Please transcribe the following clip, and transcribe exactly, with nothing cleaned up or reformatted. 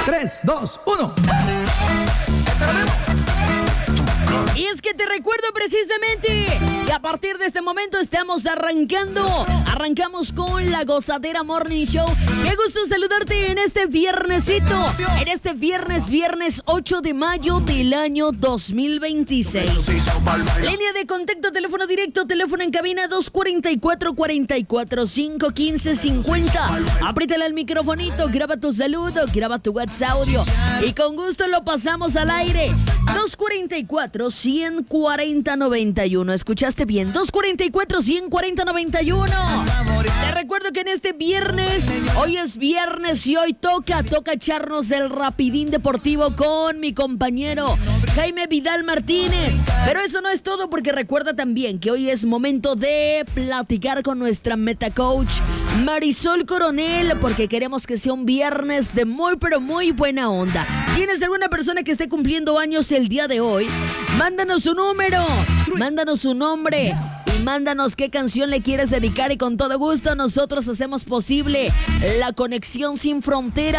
tres, dos, uno. Y es que te recuerdo precisamente que a partir de este momento estamos arrancando. Arrancamos con la Gozadera Morning Show. Qué gusto saludarte en este viernesito. En este viernes, viernes ocho de mayo del año dos mil veintiséis. Línea de contacto, teléfono directo, teléfono en cabina dos cuatro cuatro, cuatro cuatro cinco, uno cinco cinco cero. Apriétale al microfonito, graba tu saludo, graba tu WhatsApp audio y con gusto lo pasamos al aire. dos cuatro cuatro, uno cuatro cero, noventa y uno. ¿Escuchaste bien? dos cuatro cuatro, uno cuatro cero, noventa y uno. Te recuerdo que en este viernes, hoy es viernes y hoy toca, toca echarnos el rapidín deportivo con mi compañero Jaime Vidal Martínez. Pero eso no es todo, porque recuerda también que hoy es momento de platicar con nuestra metacoach Marisol Coronel, porque queremos que sea un viernes de muy pero muy buena onda. ¿Tienes alguna persona que esté cumpliendo años el día de hoy? Mándanos su número, mándanos su nombre y mándanos qué canción le quieres dedicar, y con todo gusto nosotros hacemos posible la conexión sin frontera.